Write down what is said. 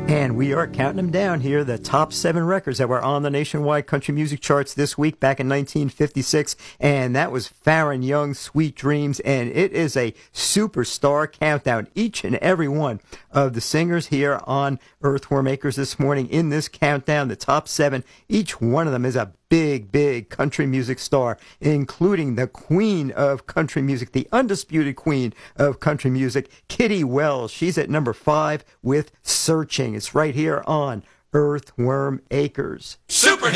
And we are counting them down here, the top 7 records that were on the nationwide country music charts this week back in 1956. And that was Farron Young's Sweet Dreams. And it is a superstar countdown. Each and every one of the singers here on Earthworm Acres this morning in this countdown, the top 7, each one of them is a big country music star, including the queen of country music, the undisputed queen of country music, Kitty Wells. She's at number 5 with Searching. It's right here on Earthworm Acres. Super